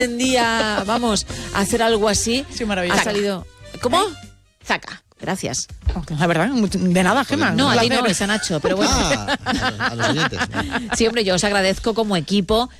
Pretendía, vamos, hacer algo así. Sí, maravilloso. Ha salido... ¿Cómo? Zaca. Gracias. La verdad, de nada, Gemma. No, Un a ti placer. no, es a Nacho, pero bueno. A los oyentes, ¿no? Sí, hombre, yo os agradezco como equipo